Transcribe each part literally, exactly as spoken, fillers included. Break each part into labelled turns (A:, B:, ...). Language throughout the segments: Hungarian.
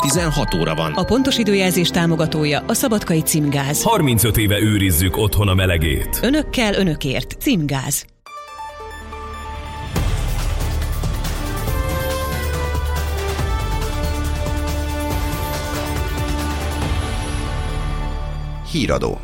A: tizenhat óra van.
B: A pontos időjelzés támogatója a Szabadkai Címgáz.
C: harmincöt éve őrizzük otthon a melegét.
B: Önökkel, önökért. Címgáz.
D: Híradó.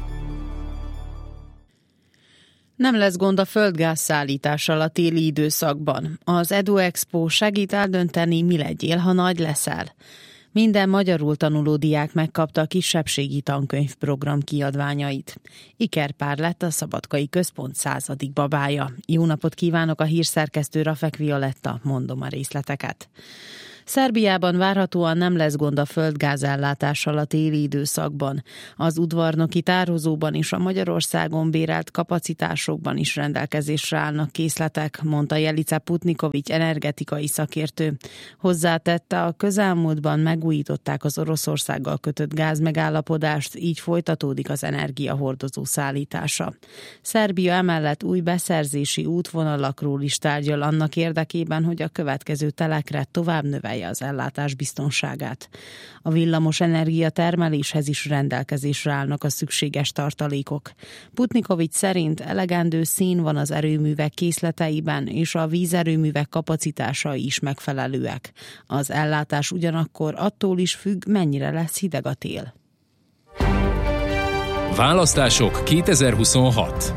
E: Nem lesz gond a földgáz szállítással a téli időszakban. Az EduExpo segít eldönteni, mi legyél, ha nagy leszel. Minden magyarul tanuló diák megkapta a kisebbségi tankönyvprogram kiadványait. Iker Pár lett a Szabadkai Központ századik babája. Jó napot kívánok, a hírszerkesztő Rafek Violetta, mondom a részleteket. Szerbiában várhatóan nem lesz gond a földgázellátással a téli időszakban. Az udvarnoki tározóban és a Magyarországon bérelt kapacitásokban is rendelkezésre állnak készletek, mondta Jelica Putnikovics energetikai szakértő. Hozzátette, a közelmúltban megújították az Oroszországgal kötött gázmegállapodást, így folytatódik az energiahordozó szállítása. Szerbia emellett új beszerzési útvonalakról is tárgyal annak érdekében, hogy a következő telekre tovább növelje az ellátás biztonságát. A villamos energia termeléshez is rendelkezésre állnak a szükséges tartalékok. Putnikovics szerint elegendő szén van az erőművek készleteiben, és a vízerőművek kapacitásai is megfelelőek. Az ellátás ugyanakkor attól is függ, mennyire lesz hideg a tél.
C: Választások kétezer-huszonhat.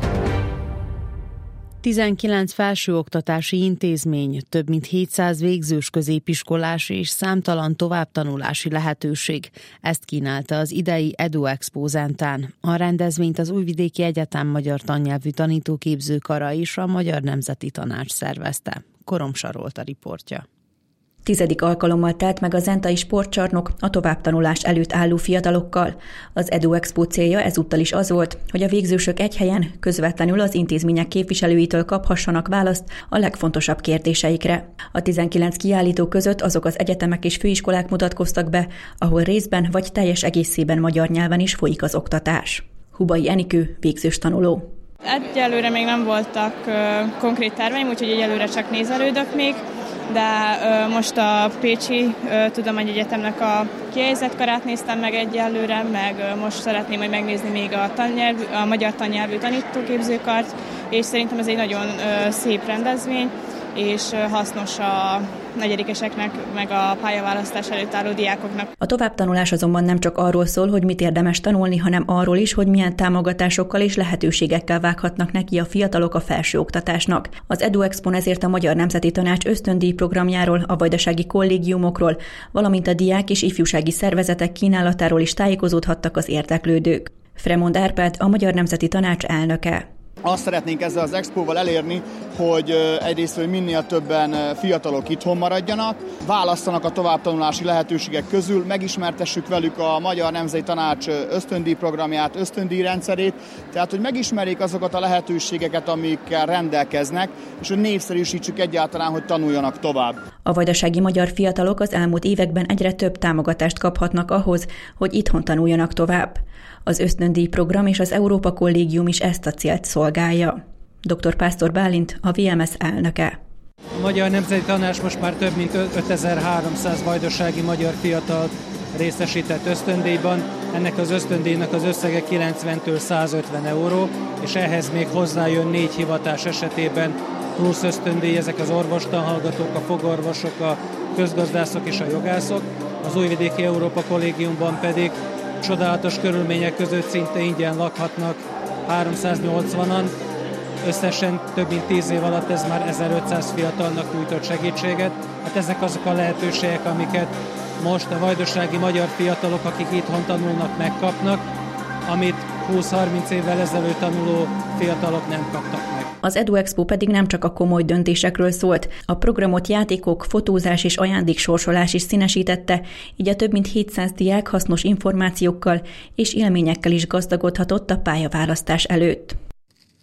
E: tizenkilenc felsőoktatási intézmény, több mint hétszáz végzős középiskolás és számtalan továbbtanulási lehetőség. Ezt kínálta az idei EduExpo Zentán. A rendezvényt az Újvidéki Egyetem magyar tannyelvű tanítóképzőkara és a Magyar Nemzeti Tanács szervezte. Koromsa Róta riportja.
F: Tizedik alkalommal telt meg a zentai sportcsarnok a továbbtanulás előtt álló fiatalokkal. Az EduExpo célja ezúttal is az volt, hogy a végzősök egy helyen közvetlenül az intézmények képviselőitől kaphassanak választ a legfontosabb kérdéseikre. A tizenkilenc kiállító között azok az egyetemek és főiskolák mutatkoztak be, ahol részben vagy teljes egészében magyar nyelven is folyik az oktatás. Hubai Enikő, végzős tanuló.
G: Egyelőre még nem voltak uh, konkrét terveim, úgyhogy egyelőre csak nézelődök még, de uh, most a Pécsi uh, Tudományegyetemnek a kihelyezett néztem meg egyelőre, meg uh, most szeretném majd megnézni még a, tannyelvű, a magyar tannyelvű tanítóképzőkart, és szerintem ez egy nagyon uh, szép rendezvény, és uh, hasznos a negyedikeseknek, meg a pályaválasztás előtt álló diákoknak.
F: A továbbtanulás azonban nem csak arról szól, hogy mit érdemes tanulni, hanem arról is, hogy milyen támogatásokkal és lehetőségekkel vághatnak neki a fiatalok a felsőoktatásnak. Az EduExpon ezért a Magyar Nemzeti Tanács ösztöndíj programjáról, a vajdasági kollégiumokról, valamint a diák és ifjúsági szervezetek kínálatáról is tájékozódhattak az érdeklődők. Fremond Árpád, a Magyar Nemzeti Tanács elnöke.
H: Azt szeretnénk ezzel az expóval elérni, hogy egyrészt, hogy minél többen fiatalok itthon maradjanak, válasszanak a továbbtanulási lehetőségek közül, megismertessük velük a Magyar Nemzeti Tanács ösztöndíj programját, ösztöndíj rendszerét, tehát hogy megismerjék azokat a lehetőségeket, amikkel rendelkeznek, és hogy népszerűsítsük egyáltalán, hogy tanuljanak tovább.
F: A vajdasági magyar fiatalok az elmúlt években egyre több támogatást kaphatnak ahhoz, hogy itthon tanuljanak tovább. Az ösztöndíj program és az Európa Kollégium is ezt a célt szolgálja. doktor Pásztor Bálint, a vé em es elnöke.
I: A Magyar Nemzeti Tanács most már több mint ötezer-háromszáz vajdasági magyar fiatalt részesített ösztöndíjban. Ennek az ösztöndíjnak az összege kilencventől százötven euró, és ehhez még hozzájön négy hivatás esetében plusz ösztöndíj, ezek az orvostanhallgatók, a fogorvosok, a közgazdászok és a jogászok. Az Újvidéki Európa Kollégiumban pedig csodálatos körülmények között szinte ingyen lakhatnak háromszáznyolcvanan. Összesen több mint tíz év alatt ez már ezerötszáz fiatalnak nyújtott segítséget. Hát ezek azok a lehetőségek, amiket most a vajdasági magyar fiatalok, akik itthon tanulnak, megkapnak, amit húsz-harminc évvel ezelőtt tanuló fiatalok nem kaptak meg.
F: Az EduExpo pedig nem csak a komoly döntésekről szólt. A programot játékok, fotózás és ajándéksorsolás is színesítette, így a több mint hétszáz diák hasznos információkkal és élményekkel is gazdagodhatott a pályaválasztás előtt.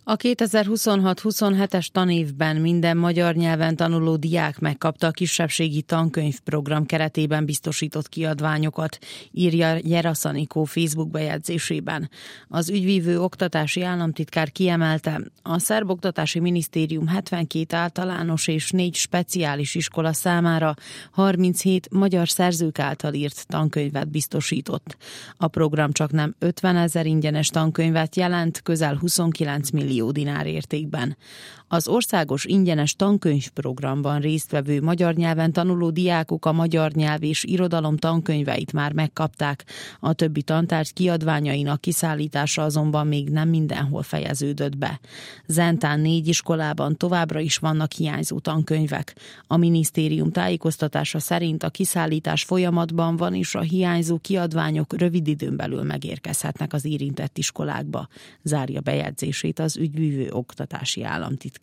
E: A kétezer-huszonhat huszonhetes tanévben minden magyar nyelven tanuló diák megkapta a kisebbségi tankönyvprogram keretében biztosított kiadványokat, írja Jerasz Anikó Facebook bejegyzésében. Az ügyvívő oktatási államtitkár kiemelte, a Szerb Oktatási Minisztérium hetvenkét általános és négy speciális iskola számára harminchét magyar szerzők által írt tankönyvet biztosított. A program csaknem ötvenezer ingyenes tankönyvet jelent, közel huszonkilenc millió dinár értékben. Az országos ingyenes tankönyvprogramban résztvevő magyar nyelven tanuló diákok a magyar nyelv és irodalom tankönyveit már megkapták, a többi tantárgy kiadványainak kiszállítása azonban még nem mindenhol fejeződött be. Zentán négy iskolában továbbra is vannak hiányzó tankönyvek. A minisztérium tájékoztatása szerint a kiszállítás folyamatban van, és a hiányzó kiadványok rövid időn belül megérkezhetnek az érintett iskolákba, zárja bejegyzését az ügyvívő oktatási államtitkár.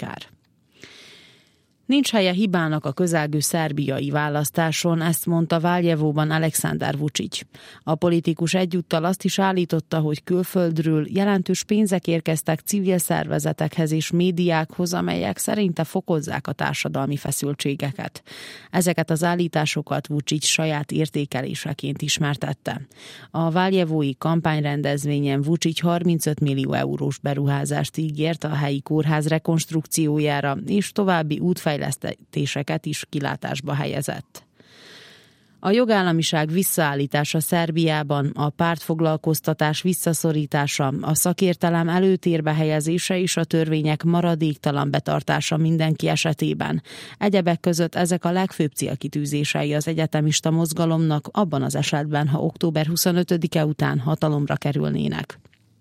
E: Nincs helye hibának a közelgő szerbiai választáson, ezt mondta Valjevóban Aleksandar Vučić. A politikus egyúttal azt is állította, hogy külföldről jelentős pénzek érkeztek civil szervezetekhez és médiákhoz, amelyek szerinte fokozzák a társadalmi feszültségeket. Ezeket az állításokat Vučić saját értékeléseként ismertette. A valjevói kampányrendezvényen Vučić harmincöt millió eurós beruházást ígért a helyi kórház rekonstrukciójára és további útfejlesztésre fejlesztéseket is kilátásba helyezett. A jogállamiság visszaállítása Szerbiában, a pártfoglalkoztatás visszaszorítása, a szakértelem előtérbe helyezése és a törvények maradéktalan betartása mindenki esetében. Egyebek között ezek a legfőbb célkitűzései az egyetemista mozgalomnak abban az esetben, ha október huszonötödike után hatalomra kerülnének.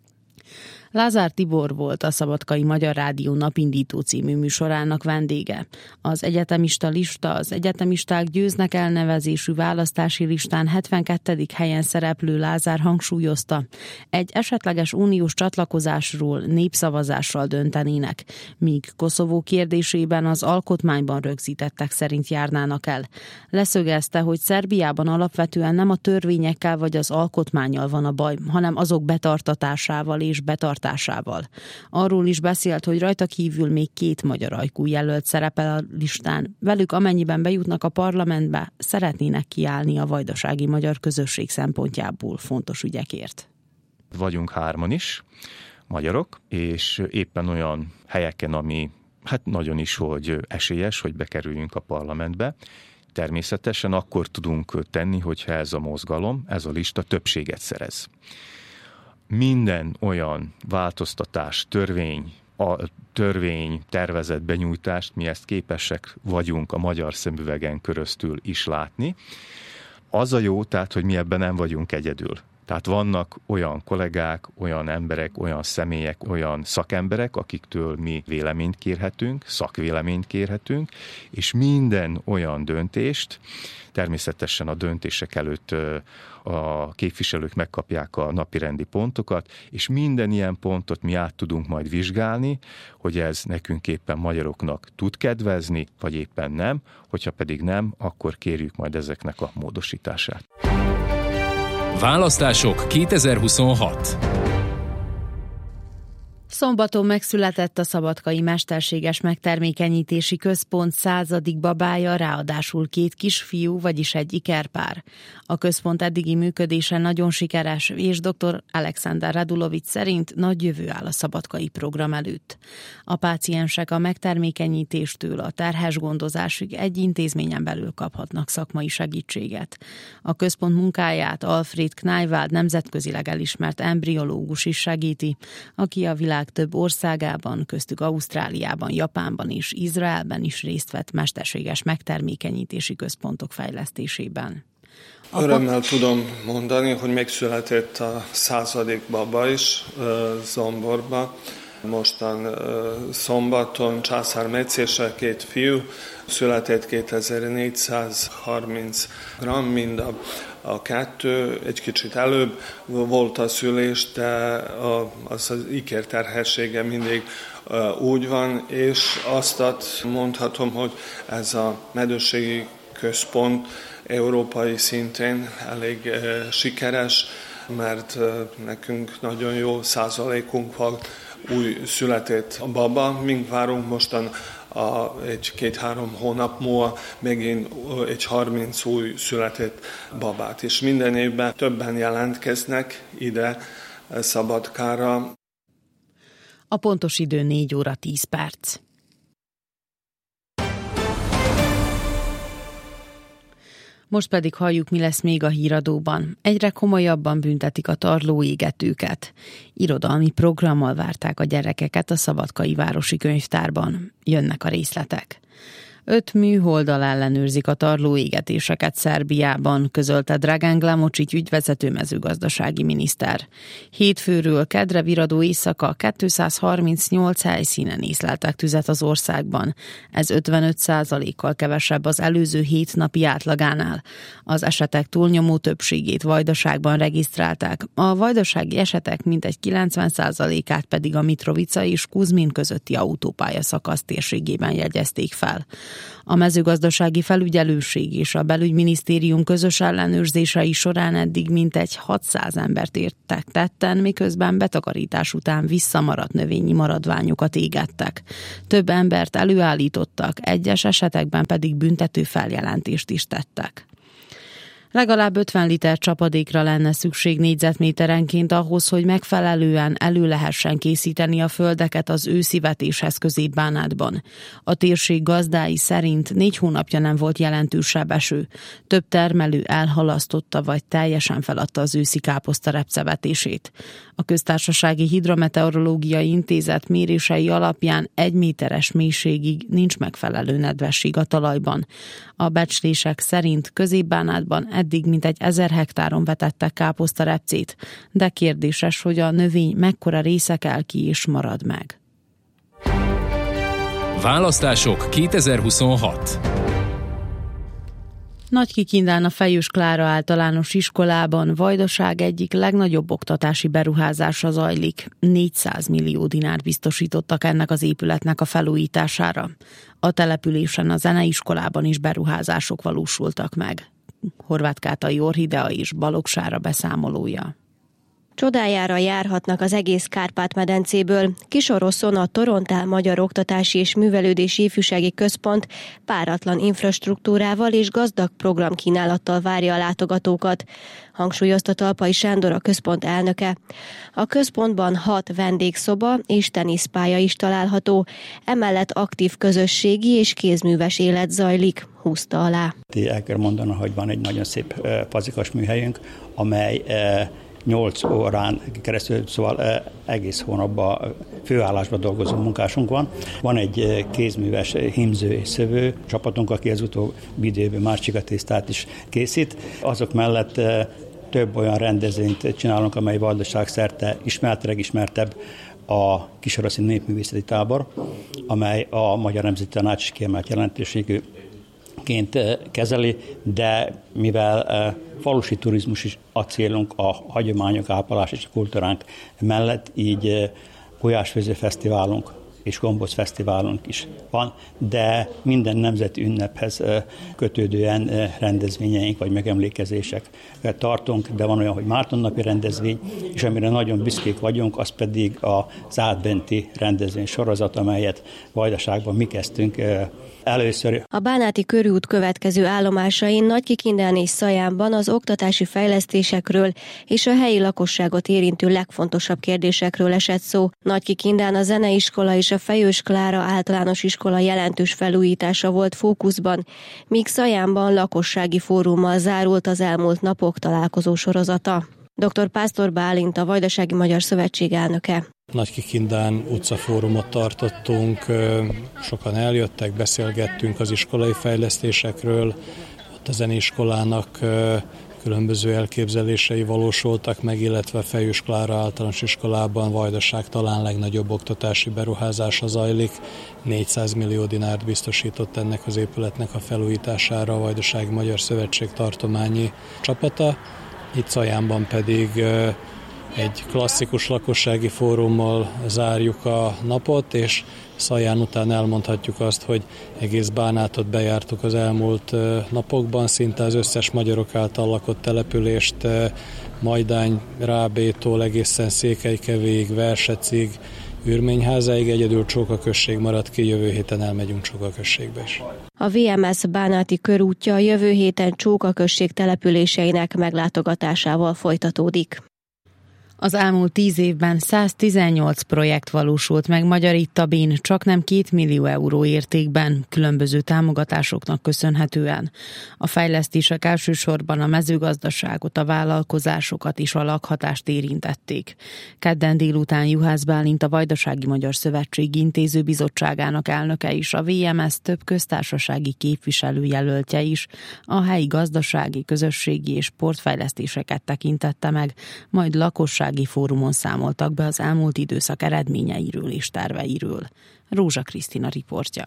E: Lázár Tibor volt a Szabadkai Magyar Rádió Napindító című műsorának vendége. Az egyetemista lista az Egyetemisták győznek elnevezésű választási listán hetvenkettedik helyen szereplő Lázár hangsúlyozta, egy esetleges uniós csatlakozásról népszavazással döntenének, míg Koszovó kérdésében az alkotmányban rögzítettek szerint járnának el. Leszögezte, hogy Szerbiában alapvetően nem a törvényekkel vagy az alkotmánnyal van a baj, hanem azok betartatásával és betartatásával. Arról is beszélt, hogy rajta kívül még két magyar ajkú jelölt szerepel a listán. Velük amennyiben bejutnak a parlamentbe, szeretnének kiállni a vajdasági magyar közösség szempontjából fontos ügyekért.
A: Vagyunk hárman is, magyarok, és éppen olyan helyeken, ami hát nagyon is, hogy esélyes, hogy bekerüljünk a parlamentbe. Természetesen akkor tudunk tenni, hogyha ez a mozgalom, ez a lista többséget szerez. Minden olyan változtatás, törvény, a törvény tervezett benyújtást, mi ezt képesek vagyunk a magyar szemüvegen keresztül is látni. Az a jó, tehát, hogy mi ebben nem vagyunk egyedül. Tehát vannak olyan kollégák, olyan emberek, olyan személyek, olyan szakemberek, akiktől mi véleményt kérhetünk, szakvéleményt kérhetünk, és minden olyan döntést, természetesen a döntések előtt a képviselők megkapják a napirendi pontokat, és minden ilyen pontot mi át tudunk majd vizsgálni, hogy ez nekünk éppen magyaroknak tud kedvezni, vagy éppen nem, hogyha pedig nem, akkor kérjük majd ezeknek a módosítását.
C: Választások kétezer-huszonhat.
E: Szombaton megszületett a Szabadkai Mesterséges Megtermékenyítési Központ századik babája, ráadásul két kisfiú, vagyis egy ikerpár. A központ eddigi működése nagyon sikeres, és dr. Aleksandar Radulovics szerint nagy jövő áll a szabadkai program előtt. A páciensek a megtermékenyítéstől a terhes gondozásig egy intézményen belül kaphatnak szakmai segítséget. A központ munkáját Alfred Knajvald nemzetközileg elismert embriológus is segíti, aki a világ több országában, köztük Ausztráliában, Japánban és Izraelben is részt vett mesterséges megtermékenyítési központok fejlesztésében.
D: Örömmel tudom mondani, hogy megszületett a századik baba is Zomborba. Mostan szombaton Császár Metszéssel két fiú született, kétezer-négyszázharminc gramm mind a, a kettő, egy kicsit előbb volt a szülés, de a, az, az ikerterhessége mindig uh, úgy van, és azt mondhatom, hogy ez a medőségi központ európai szinten elég uh, sikeres, mert uh, nekünk nagyon jó százalékunk van új született baba, mink várunk mostan a, egy két-három hónap múlva megint egy harminc új született babát. És minden évben többen jelentkeznek ide Szabadkára.
E: A pontos idő négy óra tíz perc. Most pedig halljuk, mi lesz még a híradóban. Egyre komolyabban büntetik a tarlóégetőket. Irodalmi programmal várták a gyerekeket a Szabadkai Városi Könyvtárban. Jönnek a részletek. Öt műholddal ellenőrzik a tarlóégetéseket Szerbiában, közölte Dragan Glamocsics ügyvezető mezőgazdasági miniszter. Hétfőről kedre viradó éjszaka kétszázharmincnyolc helyszínen észleltek tüzet az országban. Ez ötvenöt százalékkal kevesebb az előző hét napi átlagánál. Az esetek túlnyomó többségét Vajdaságban regisztrálták. A vajdasági esetek mintegy kilencven százalékát pedig a Mitrovica és Kuzmin közötti autópálya szakasz térségében jegyezték fel. A mezőgazdasági felügyelőség és a belügyminisztérium közös ellenőrzései során eddig mintegy hatszáz embert értek tetten, miközben betakarítás után visszamaradt növényi maradványokat égettek. Több embert előállítottak, egyes esetekben pedig büntető feljelentést is tettek. Legalább ötven liter csapadékra lenne szükség négyzetméterenként ahhoz, hogy megfelelően elő lehessen készíteni a földeket az őszi vetéshez Közép-Bánátban. A térség gazdái szerint négy hónapja nem volt jelentősebb eső. Több termelő elhalasztotta vagy teljesen feladta az őszi káposzta repcevetését. A Köztársasági Hidrometeorológiai Intézet mérései alapján egy méteres mélységig nincs megfelelő nedvesség a talajban. A becslések szerint Közép-Bánátban eddig mintegy ezer hektáron vetettek káposztarepcét, de kérdéses, hogy a növény mekkora része kell ki és marad meg.
C: Választások kétezer-huszonhat.
E: Nagykikindán a Fejős Klára általános iskolában Vajdaság egyik legnagyobb oktatási beruházása zajlik. négyszáz millió dinárt biztosítottak ennek az épületnek a felújítására. A településen a zeneiskolában is beruházások valósultak meg. Horváth-Kátai Orhidea és Balogh-Sára beszámolója.
J: Csodájára járhatnak az egész Kárpát-medencéből. Kisoroszon a Torontál Magyar Oktatási és Művelődési Ifjúsági Központ páratlan infrastruktúrával és gazdag programkínálattal várja a látogatókat, hangsúlyozta Talpai Sándor, a központ elnöke. A központban hat vendégszoba és teniszpálya is található, emellett aktív közösségi és kézműves élet zajlik, húzta alá.
K: El kell mondani, hogy van egy nagyon szép pazikas műhelyünk, amely nyolc órán keresztül, szóval egész hónapban főállásban dolgozó munkásunk van. Van egy kézműves hímző és szövő csapatunk, aki az utóbbi időben már csikatésztát is készít. Azok mellett több olyan rendezvényt csinálunk, amely Vajdaság szerte ismertleg ismertebb a Kisoroszi Népművészeti Tábor, amely a Magyar Nemzeti Tanács is kiemelt jelentőségű ként kezeli, de mivel falusi turizmus is a célunk, a hagyományok, ápolás és a kultúránk mellett, így Gulyásfőző Fesztiválunk és Gomboz Fesztiválunk is van, de minden nemzeti ünnephez kötődően rendezvényeink vagy megemlékezések tartunk, de van olyan, hogy Márton napi rendezvény, és amire nagyon büszkék vagyunk, az pedig az átbenti rendezvény sorozat, amelyet Vajdaságban mi kezdtünk először.
J: A Bánáti körút következő állomásain Nagykikindán és Szajánban az oktatási fejlesztésekről és a helyi lakosságot érintő legfontosabb kérdésekről esett szó. Nagykikindán a zeneiskola és a Fejős Klára általános iskola jelentős felújítása volt fókuszban, míg Szajánban lakossági fórummal zárult az elmúlt napok találkozó sorozata. dr. Pásztor Bálint, a Vajdasági Magyar Szövetség elnöke.
L: Nagykikindán utcafórumot tartottunk, sokan eljöttek, beszélgettünk az iskolai fejlesztésekről, ott a zeneiskolának különböző elképzelései valósultak meg, illetve Fejős Klára általános iskolában Vajdaság talán legnagyobb oktatási beruházása zajlik. négyszáz millió dinárt biztosított ennek az épületnek a felújítására a Vajdasági Magyar Szövetség tartományi csapata. Itt Szajánban pedig egy klasszikus lakossági fórummal zárjuk a napot, és Szaján után elmondhatjuk azt, hogy egész Bánátot bejártuk az elmúlt napokban, szinte az összes magyarok által lakott települést, Majdány, Rábétól egészen Székelykevéig, Versecig, Ürményházáig, egyedül Csóka község maradt ki, jövő héten elmegyünk Csóka községbe is.
J: A vé em es Bánáti körútja jövő héten Csóka község településeinek meglátogatásával folytatódik.
E: Az elmúlt tíz évben száztizennyolc projekt valósult meg Magyar-Ittabén, csaknem két millió euró értékben, különböző támogatásoknak köszönhetően. A fejlesztések elsősorban a mezőgazdaságot, a vállalkozásokat és a lakhatást érintették. Kedden délután Juhász Bálint, a Vajdasági Magyar Szövetség Intézőbizottságának elnöke is, a vé em es több köztársasági képviselőjelöltje is a helyi gazdasági, közösségi és sportfejlesztéseket tekintette meg, majd lakosság fórumon számoltak be az elmúlt időszak eredményeiről és terveiről. Rózsa Krisztina riportja.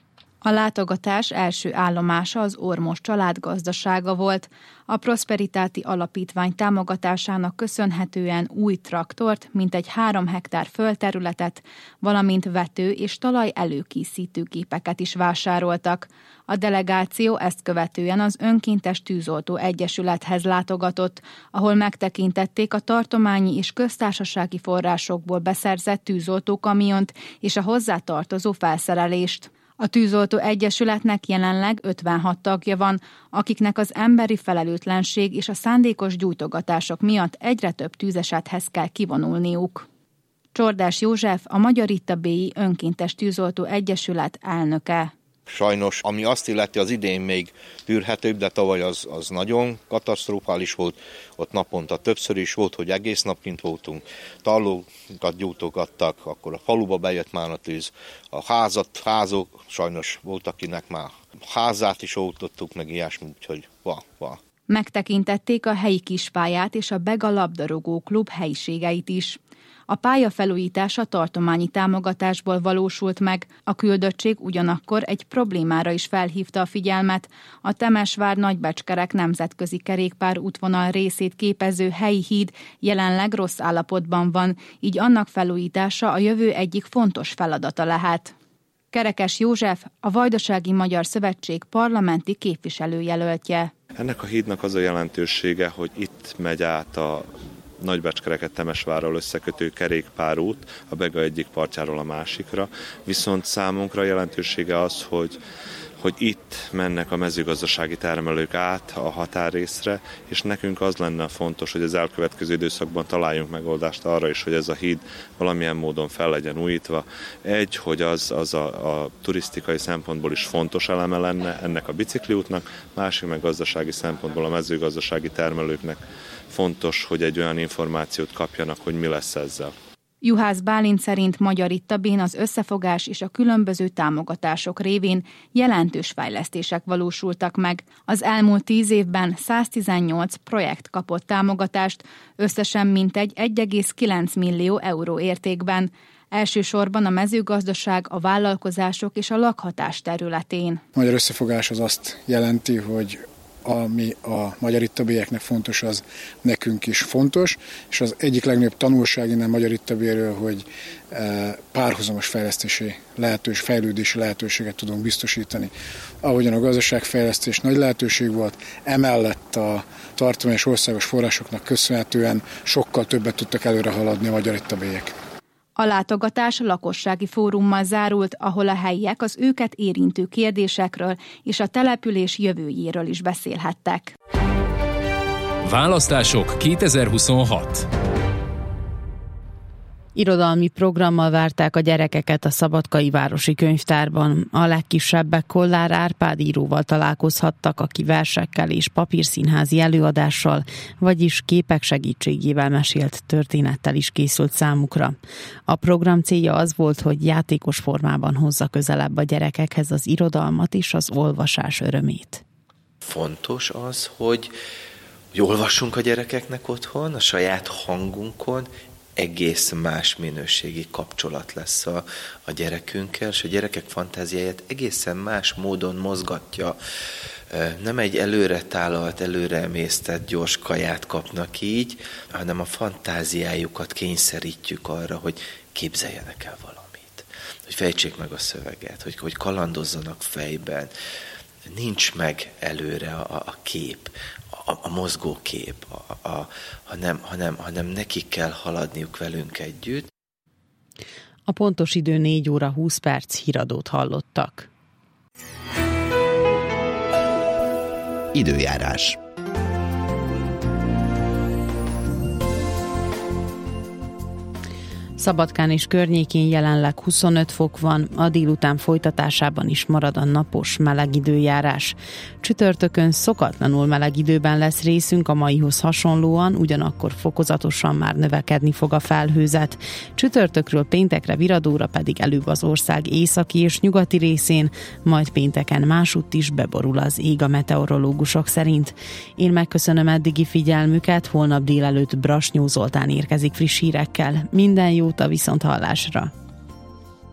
M: A látogatás első állomása az Ormos család gazdasága volt. A Prosperitáti Alapítvány támogatásának köszönhetően új traktort, mintegy három hektár földterületet, valamint vető és talaj előkészítő gépeket is vásároltak. A delegáció ezt követően az Önkéntes Tűzoltó Egyesülethez látogatott, ahol megtekintették a tartományi és köztársasági forrásokból beszerzett tűzoltókamiont és a hozzátartozó felszerelést. A Tűzoltó Egyesületnek jelenleg ötvenhat tagja van, akiknek az emberi felelőtlenség és a szándékos gyújtogatások miatt egyre több tűzesethez kell kivonulniuk. Csordás József, a Magyar-Ittabéi Önkéntes Tűzoltó Egyesület elnöke.
N: Sajnos, ami azt illeti, az idén még tűrhetőbb, de tavaly az, az nagyon katasztrofális volt. Ott naponta többször is volt, hogy egész nap kint voltunk. Tallókat gyújtogattak, akkor a faluba bejött már a tűz. A házat, házok, sajnos volt, akinek már házát is oltottuk, meg ilyesmi, úgyhogy van, van.
M: Megtekintették a helyi kispályát és a Bega labdarúgó klub helyiségeit is. A pálya felújítása tartományi támogatásból valósult meg, a küldöttség ugyanakkor egy problémára is felhívta a figyelmet. A Temesvár-Nagybecskerek nemzetközi kerékpár útvonal részét képező helyi híd jelenleg rossz állapotban van, így annak felújítása a jövő egyik fontos feladata lehet. Kerekes József, a Vajdasági Magyar Szövetség parlamenti képviselőjelöltje.
O: Ennek a hídnak az a jelentősége, hogy itt megy át a Nagybecskereket Temesvárral összekötő kerékpárút a Bega egyik partjáról a másikra, viszont számunkra jelentősége az, hogy, hogy itt mennek a mezőgazdasági termelők át a határrészre, és nekünk az lenne fontos, hogy az elkövetkező időszakban találjunk megoldást arra is, hogy ez a híd valamilyen módon fel legyen újítva. Egy, hogy az, az a, a turisztikai szempontból is fontos eleme lenne ennek a bicikliútnak, másik meg gazdasági szempontból a mezőgazdasági termelőknek fontos, hogy egy olyan információt kapjanak, hogy mi lesz ezzel.
M: Juhász Bálint szerint Magyar-Ittabén az összefogás és a különböző támogatások révén jelentős fejlesztések valósultak meg. Az elmúlt tíz évben száztizennyolc projekt kapott támogatást, összesen mintegy egy egész kilenc millió euró értékben. Elsősorban a mezőgazdaság, a vállalkozások és a lakhatás területén.
P: Magyar összefogás az azt jelenti, hogy ami a Magyar-Ittabélyeknek fontos, az nekünk is fontos, és az egyik legnagyobb tanulság innen Magyar-Ittabéről, hogy párhuzamos fejlesztési lehetős, fejlődési lehetőséget tudunk biztosítani. Ahogyan a gazdaságfejlesztés nagy lehetőség volt, emellett a tartományi és országos forrásoknak köszönhetően sokkal többet tudtak előre haladni a Magyar-Ittabélyek.
M: A látogatás lakossági fórummal zárult, ahol a helyiek az őket érintő kérdésekről és a település jövőjéről is beszélhettek.
C: Választások kétezer-huszonhat.
E: Irodalmi programmal várták a gyerekeket a Szabadkai Városi Könyvtárban. A legkisebbek Kollár Árpád íróval találkozhattak, aki versekkel és papírszínházi előadással, vagyis képek segítségével mesélt történettel is készült számukra. A program célja az volt, hogy játékos formában hozza közelebb a gyerekekhez az irodalmat és az olvasás örömét.
Q: Fontos az, hogy olvassunk a gyerekeknek otthon, a saját hangunkon, egész más minőségi kapcsolat lesz a, a gyerekünkkel, és a gyerekek fantáziáját egészen más módon mozgatja. Nem egy előre tálalt, előre emésztett gyors kaját kapnak így, hanem a fantáziájukat kényszerítjük arra, hogy képzeljenek el valamit, hogy fejtsék meg a szöveget, hogy, hogy kalandozzanak fejben. Nincs meg előre a, a kép, a, a mozgókép, a, a, hanem, hanem, hanem nekik kell haladniuk velünk együtt.
E: A pontos idő négy óra húsz perc, híradót hallottak.
R: Időjárás.
E: Szabadkán és környékén jelenleg huszonöt fok van, a délután folytatásában is marad a napos meleg időjárás. Csütörtökön szokatlanul meleg időben lesz részünk a maihoz hasonlóan, ugyanakkor fokozatosan már növekedni fog a felhőzet. Csütörtökről péntekre viradóra pedig előbb az ország északi és nyugati részén, majd pénteken másutt is beborul az ég a meteorológusok szerint. Én megköszönöm eddigi figyelmüket, holnap délelőtt Brasnyó Zoltán érkezik friss hírekkel. Minden jót a viszonthallásra!